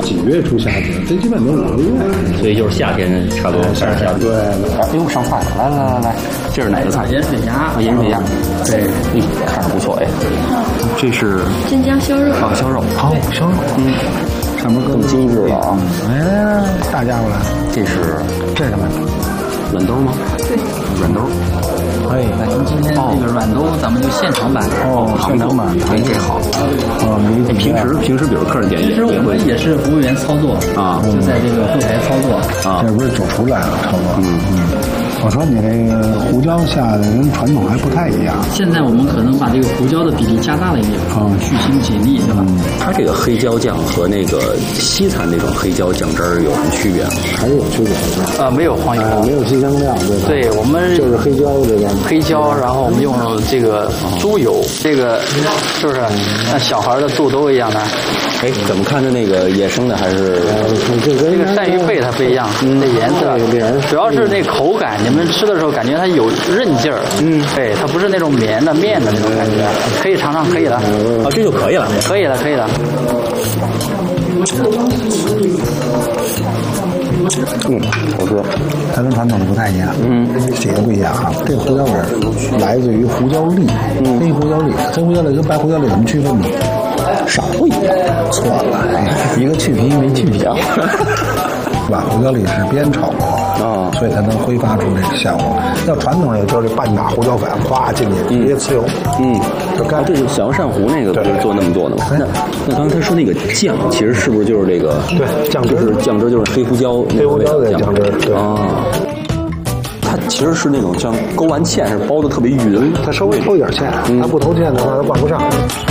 几月出虾子，这基本都5个月， 所以就是夏天差不多上虾。 对。 哎呦，上菜了！来，这是哪个菜？ 盐水鸭。 盐水鸭。 对， 看着不错哎。这是镇江烧肉。 啊，烧肉。 好，烧肉。 上面更精致了啊！ 来，大家伙来。 这是什么？ 软兜吗？ 对， 软兜。 哎，咱们今天这个软兜咱们就现场版。 现场版， 这好。平时比如客人点其实我们也是服务员操作啊， 就在这个后台操作啊。 这不是主厨来了操作。我说你这个胡椒下的跟传统还不太一样。 现在我们可能把这个胡椒的比例加大了一点，去腥解腻，对吧？ 它这个黑椒酱和那个西餐那种黑椒酱汁儿有什么区别？ 还是有区别的。 没有黄油， 没有新香料，对吧？ 对，我们就是黑椒这个黑椒，然后我们用这个猪油，这个是不是像小孩的肚兜一样的？ 哎，怎么看着那个野生的还是？ 这个鳝鱼背它不一样，那颜色主要是那口感，你们吃的时候感觉它有韧劲儿，对，它不是那种绵的面的那种感觉，可以尝尝，可以了， 这就可以了， 可以了。 好吃。 它跟传统的不太一样，这个不一样啊。这个胡椒味来自于胡椒粒，黑胡椒粒，黑胡椒粒跟白胡椒粒怎么区分呢？少一点，错了，一个去皮没去皮啊。把胡椒粒是煸炒过啊，所以它能挥发出这个效果。要传统的就是半打胡椒粉，哗进去直接呲油，就干。 这是小杨鳝糊那个不是做那么多的吗？那刚才他说那个酱，其实是不是就是这个？ 对，酱汁就是黑胡椒的酱汁，对啊。 它其实是那种像勾完芡是包的特别匀， 它稍微偷一点芡，它不偷芡的话它拌不上。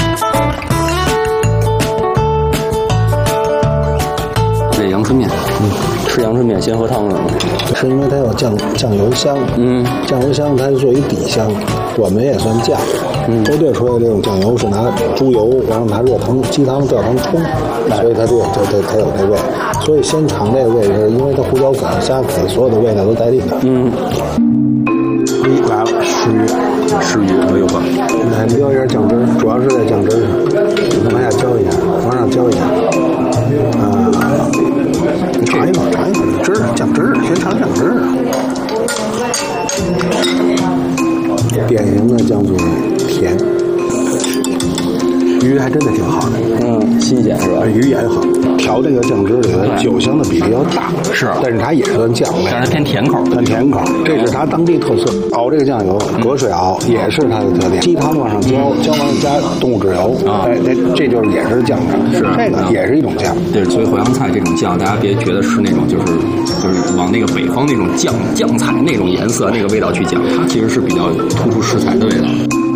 这阳春面，吃阳春面先喝汤是吗？ 是因为它有酱油香，酱油香它是作为底香，我们也算酱，部队出来的这种酱油是拿猪油，然后拿热汤、鸡汤、吊汤冲，所以它它有这味。所以先尝这个味是因为它胡椒粉、虾子所有的味道都在里头。来了， 湿鱼，哎呦呵， 来浇一下酱汁，主要是在酱汁上，往下浇一下，往上浇一下，尝一口汁儿，酱汁儿，先尝酱汁儿。典型的江苏甜，鱼还真的挺好的， 新鲜是吧？ 鱼也好，调这个酱汁里的酒香的比例要大， 是， 但是它也算酱味， 但是偏甜口， 这是它当地特色。熬这个酱油，隔水熬也是它的特点。鸡汤往上浇完加动物脂油，这就是也是酱汁，是这个也是一种酱。 对，所以淮扬菜这种酱，大家别觉得是那种就是往那个北方那种酱菜那种颜色那个味道去讲，它其实是比较突出食材的味道。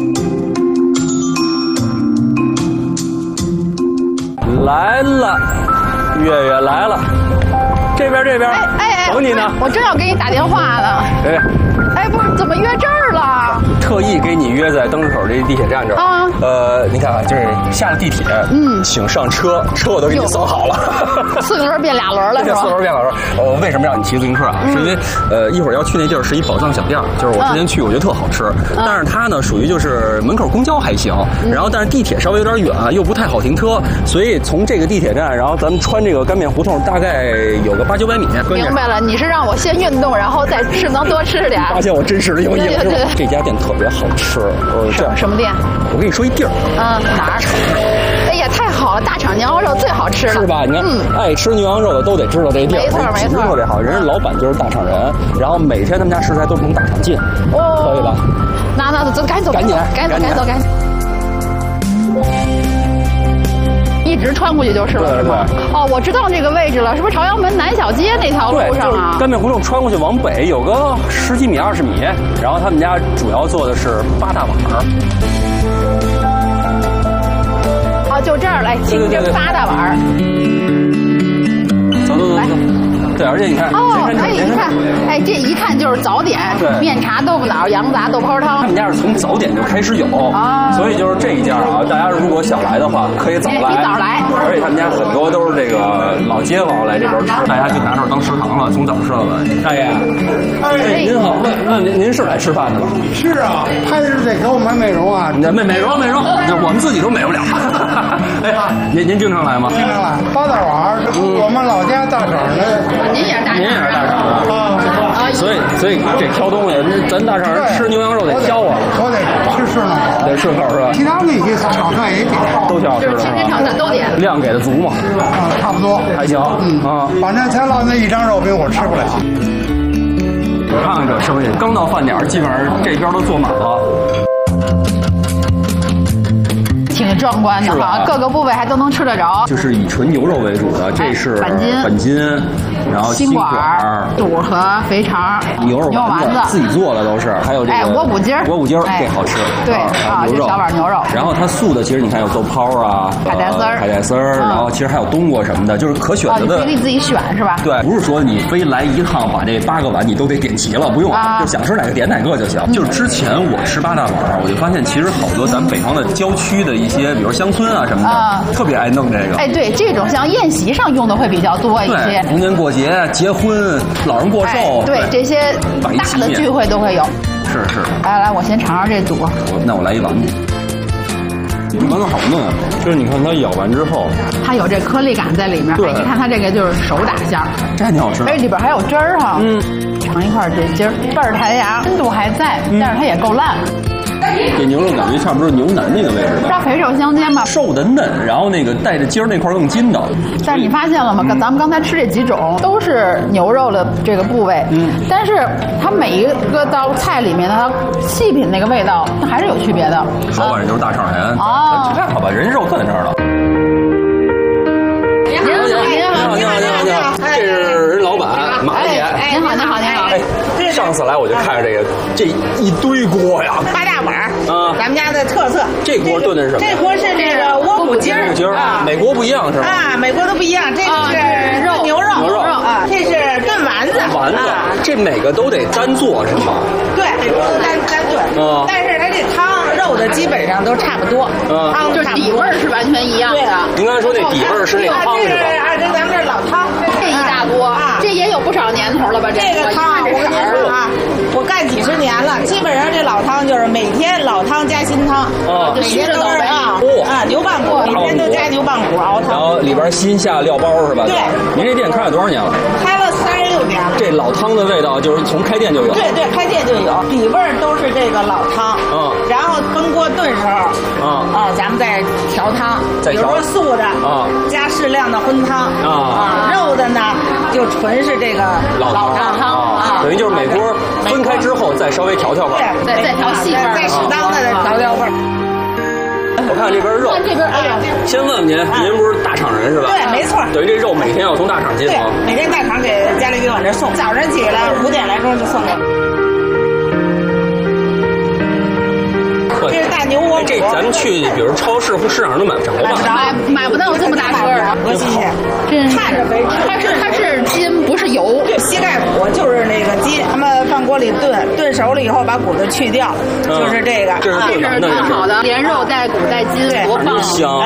来了，月月来了，这边，等你呢。 我正要给你打电话呢。不是，怎么约这儿了？ 特意给你约在灯市口这地铁站这儿。你看啊，就是下了地铁，请上车，车我都给你扫好了。 4个轮变2轮了是吧？4 轮变2轮。为什么让你骑自行车啊？是因为一会儿要去那地儿是一宝藏小店，就是我之前去我觉得特好吃，但是它呢属于就是门口公交还行，然后但是地铁稍微有点远，又不太好停车，所以从这个地铁站，然后咱们穿这个干面胡同大概有个800-900米。 明白了，你是让我先运动，然后再能多吃点。 发现我真实的用意了是吧？这家店特别好吃。 什么店？ 我跟你说一地儿。 哪儿？哎呀，太好了！大厂牛羊肉最好吃了， 是吧？你看，爱吃牛羊肉的都得知道这地儿， 没错， 特别好。人家老板就是大厂人，然后每天他们家食材都是从大厂进，可以吧？ 那走，赶紧走。一直穿过去就是了，是吗？我知道这个位置了，是不是朝阳门南小街那条路上啊？ 干面胡同穿过去往北有个10几米、20米，然后他们家主要做的是8大碗。 就这儿来，清蒸8大碗。 走，来。对，而且你看， 你看，这一看就是早点，面茶、豆腐脑、羊杂、豆泡汤。 他们家是从早点就开始有，所以就是这一家啊，大家如果想来的话，可以早来。 早来。 而且他们家很多都是这个老街坊来这边吃，大家就拿这儿当食堂了，从早吃到晚。大爷，您好，您是来吃饭的吧？ 是啊，还是得给我们美容啊。 美容，我们自己都美不了。您经常来吗？ 经常来，8大碗， 大厂的。 您也是大厂的啊， 所以这挑东西，咱大厂人吃牛羊肉得挑啊， 我得吃呢， 得顺口是吧？ 其他那些炒菜也点， 都挺好吃的， 就是天天炒菜都点， 量给的足嘛， 差不多， 还行， 反正他烙那一张肉饼我吃不了。 我看看这生意，刚到饭点，基本上这边都坐满了。 挺壮观的哈，各个部位还都能吃得着。 就是以纯牛肉为主的，这是板筋，然后心管、肚和肥肠、 牛肉丸子自己做的都是，还有这个窝补筋儿， 这好吃。 对啊，这小碗牛肉。 然后它素的其实你看有豆泡啊、 海带丝儿， 然后其实还有冬瓜什么的，就是可选择的。 你可以自己选是吧？ 对，不是说你非来一趟把这8个碗你都得点齐了，不用，就想吃哪个点哪个就行。就是之前我吃8大碗，我就发现其实好多咱们北方的郊区的一些，比如乡村啊什么的，特别爱弄这个。 哎，对，这种像宴席上用的会比较多一些。 逢年过节、结婚、老人过寿， 对这些大的聚会都会有。 是。 来，我先尝尝这肚。 那我来一丸子。丸子好嫩啊，就是你看它咬完之后， 它有这颗粒感在里面。哎，你看它这个就是手打馅儿， 这还挺好吃。 哎，里边还有汁儿哈。尝一块这筋儿，倍儿弹牙，深度还在，但是它也够烂。 这牛肉感觉差不多是牛腩那个位置的， 它肥瘦相间吧， 瘦的嫩，然后那个带着筋儿那块更筋道。 但是你发现了吗？咱们刚才吃这几种都是牛肉的这个部位，但是它每一个道菜里面的它细品那个味道，它还是有区别的。 老板就是大厂人哦，这好吧，人肉搁在这儿了。您好，这是人老板马姐。 您好。 哎，上次来我就看着这一堆锅呀 ，8大碗啊，咱们家的特色。 这锅炖的是什么？ 这锅是这个窝补筋儿啊，每锅不一样是吧？ 啊，每锅都不一样。这个是牛肉啊，这是炖丸子。 这每个都得单做是吗？ 对，每锅都单炖。但是它这汤肉的基本上都差不多，汤就是底味是完全一样的。 您刚才说那底味是那个汤是吧？ 这咱们这老汤， 这一大锅，这也有不少年头了吧？ 这个汤我跟您说啊，我干几10年了，基本上这老汤就是每天老汤加新汤，每天都是牛棒骨，每天都加牛棒骨熬汤， 然后里边新下料包是吧？ 对。 您这店开了多少年了？ 开了36年了。 这老汤的味道就是从开店就有。 对，开店就有，底味都是这个老汤。然后分锅炖时候，咱们再调汤，比如说素的，加适量的荤汤，肉的呢就纯是这个老汤等于就是每锅分开之后再稍微调味儿， 再调细味儿， 再适当的调味儿。 我看这边肉， 这边先问问您不是大厂人是吧？ 对，没错。 等于这肉每天要从大厂进吗？ 对，每天大厂给家里给往这送，早上起来5点来钟就送过来。这是大牛窝， 这咱们去，比如超市或市场上都买不着吧？ 买不到这么大个儿的， 多新鲜！ 看着肥，它是筋，不是油。 对，膝盖骨就是那个筋，他们放锅里炖熟了以后把骨头去掉，就是这个。 这是炖好的，连肉带骨带筋，多棒！ 香。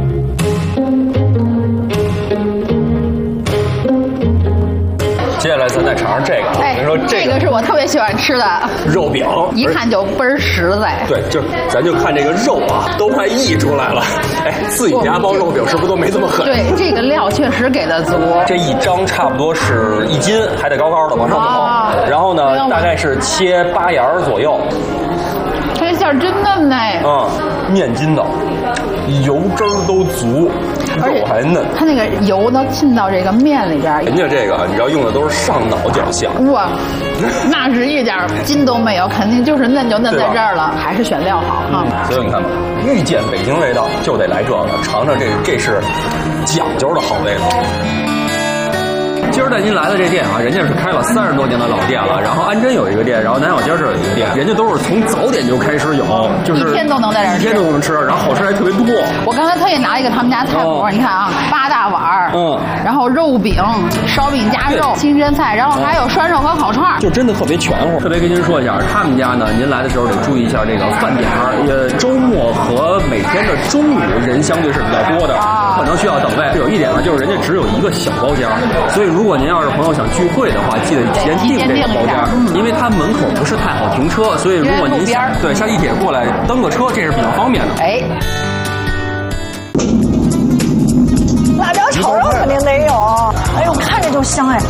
接下来咱再尝尝这个。 哎，说这个是我特别喜欢吃的肉饼， 一看就倍儿实在。 对，咱就看这个肉啊，都快溢出来了。哎，自己家包肉饼是不是都没这么狠？ 对，这个料确实给的足。 这一张差不多是1斤，还得高高的往上走。然后呢，大概是切8芽左右。 这馅儿真嫩呢。 面筋道，油汁儿都足，肉还嫩。 它那个油能浸到这个面里边。 人家这个你知道用的都是上脑角馅。 哇，那是一点筋都没有，肯定就是嫩就嫩在这儿了，还是选料好哈。 所以你看吧，遇见北京味道就得来这个，尝尝这是讲究的好味道。今儿带您来的这店啊，人家是开了30多年的老店了。然后安贞有一个店，然后南小街这有一个店，人家都是从早点就开始有，就是一天都能在这儿吃， 一天都能吃，然后好吃还特别多。 我刚才特意拿了一个他们家菜谱，你看啊，8大碗，然后肉饼、烧饼加肉、清真菜，然后还有涮肉和烤串， 就真的特别全乎。特别跟您说一下，他们家呢，您来的时候得注意一下这个饭点儿，周末和每天的中午人相对是比较多的，可能需要等位。有一点呢，就是人家只有一个小包间，所以如果您要是朋友想聚会的话，记得提前订这个包间，因为它门口不是太好停车，所以如果您想下地铁过来蹬个车，这是比较方便的。 哎，辣椒炒肉肯定得有。哎呦，看着香哎！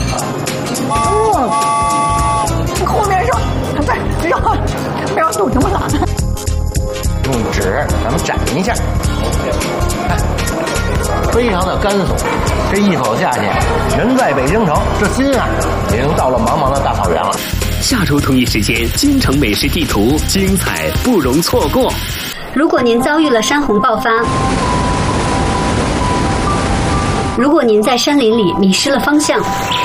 后面说，不要动什么了？ 用纸咱们蘸一下，非常的干松。这一口下去，人在北京城，这心啊已经到了茫茫的大草原了。 下周同一时间，京城美食地图，精彩不容错过。 如果您遭遇了山洪爆发，如果您在山林里迷失了方向，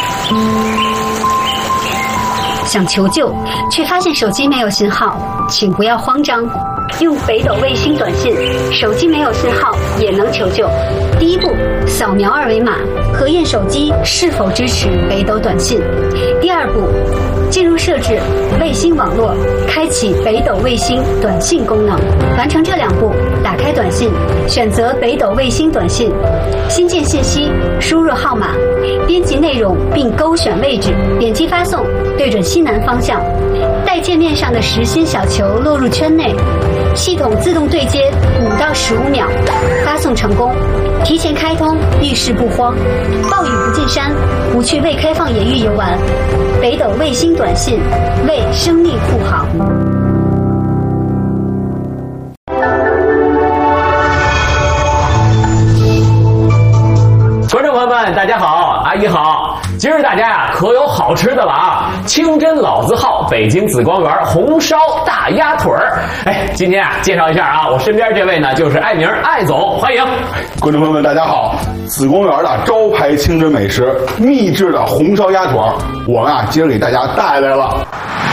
想求救却发现手机没有信号，请不要慌张，用北斗卫星短信，手机没有信号也能求救。第一步，扫描二维码，核验手机是否支持北斗短信。第二步，进入设置卫星网络，开启北斗卫星短信功能。完成这2步，打开短信，选择北斗卫星短信，新建信息，输入号码，编辑内容并勾选位置，点击发送，对准西南方向，待界面上的实心小球落入圈内，系统自动对接5到15秒，发送成功。提前开通，遇事不慌，暴雨不进山，不去未开放野域游玩。北斗卫星短信，为生命护航。 观众朋友们，大家好，阿姨好。今儿大家呀可有好吃的了啊！清真老字号北京紫光园红烧大鸭腿儿。哎，今天啊介绍一下啊，我身边这位呢就是艾明艾总，欢迎。 观众朋友们，大家好！紫光园的招牌清真美食，秘制的红烧鸭腿儿，我们啊今儿给大家带来了。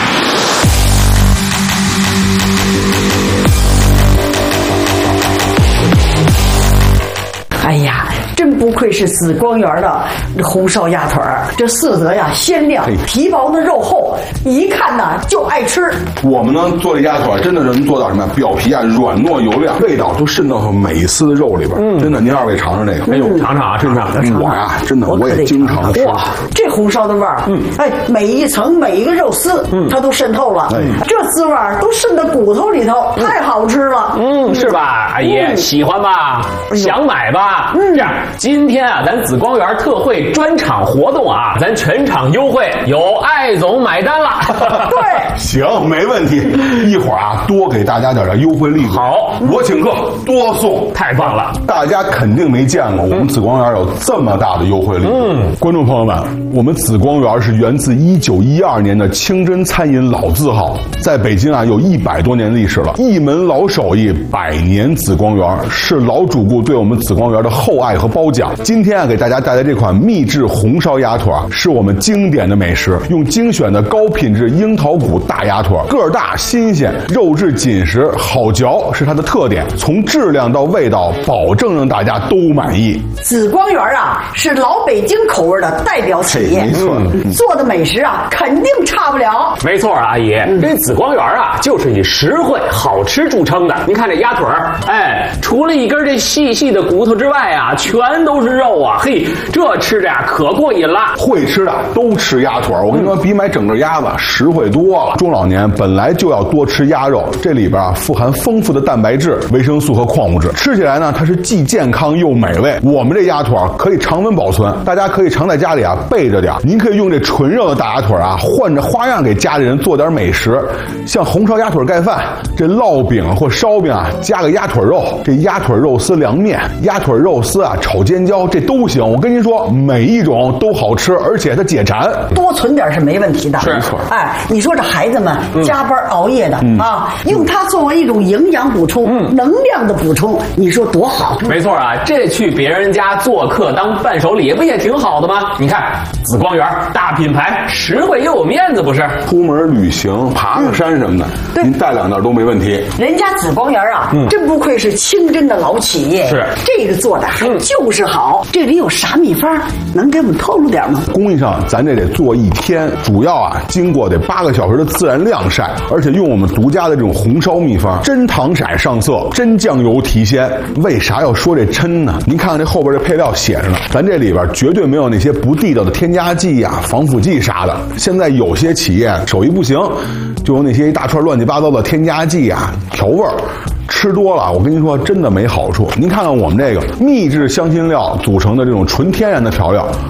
哎呀，真不愧是紫光园的红烧鸭腿儿，这色泽呀鲜亮，皮薄的肉厚，一看呢就爱吃。 我们呢做这鸭腿真的是能做到什么？表皮啊软糯油亮，味道都渗到每一丝的肉里边。真的，您2位尝尝这个。 哎呦，尝尝啊，真尝。 我呀，真的我也经常吃。 哇，这红烧的味儿，哎，每一层每一个肉丝，它都渗透了。这滋味都渗到骨头里头，太好吃了。 是吧，阿姨？喜欢吧？想买吧？这样，今天啊，咱紫光园特惠专场活动啊，咱全场优惠，有艾总买单了。 对， 行，没问题。一会儿啊，多给大家点优惠力度。 好， 我请客，多送， 太棒了。 大家肯定没见过我们紫光园有这么大的优惠力度。观众朋友们，我们紫光园是源自1912年的清真餐饮老字号，在北京啊有100多年历史了，一门老手艺，100年紫光园，是老主顾对我们紫光园的厚爱和褒奖。今天啊，给大家带来这款秘制红烧鸭腿，是我们经典的美食，用精选的高品质樱桃骨大鸭腿，个儿大新鲜，肉质紧实，好嚼是它的特点。从质量到味道，保证让大家都满意。 紫光园啊，是老北京口味的代表企业， 没错， 做的美食啊，肯定差不了。 没错，阿姨，这紫光园啊，就是以实惠好吃著称的。您看这鸭腿儿，哎，除了一根这细细的骨头之外啊，全都是肉啊，嘿，这吃着呀可过瘾了。 会吃的都吃鸭腿，我跟你说，比买整个鸭子实惠多了。中老年本来就要多吃鸭肉，这里边啊富含丰富的蛋白质、维生素和矿物质，吃起来呢它是既健康又美味。我们这鸭腿可以常温保存，大家可以常在家里啊备着点。您可以用这纯肉的大鸭腿啊，换着花样给家里人做点美食，像红烧鸭腿盖饭，这烙饼或烧饼啊加个鸭腿肉，这鸭腿肉丝凉面、鸭腿肉丝啊炒尖椒，这都行。我跟您说，每一种都好吃，而且它解馋。 多存点是没问题的， 没错。 哎，你说这孩子们加班熬夜的啊，用它作为一种营养补充、能量的补充，你说多好？ 没错啊，这去别人家做客当伴手礼，不也挺好的吗？你看紫光园大品牌，实惠又有面子，不是？ 出门旅行、爬个山什么的，您带2袋都没问题。 人家紫光园啊，真不愧是清真的老企业， 是这个做的还就是好。这里有啥秘方？能给我们透露点吗？ 工艺上咱这得做1天，主要啊经过得8个小时的自然晾晒，而且用我们独家的这种红烧秘方，真糖色上色，真酱油提鲜。为啥要说这真呢？您看看这后边这配料写着呢，咱这里边绝对没有那些不地道的添加剂呀、防腐剂啥的。现在有些企业手艺不行，就用那些一大串乱七八糟的添加剂啊调味儿。吃多了，我跟您说，真的没好处。您看看我们这个秘制香辛料组成的这种纯天然的调料，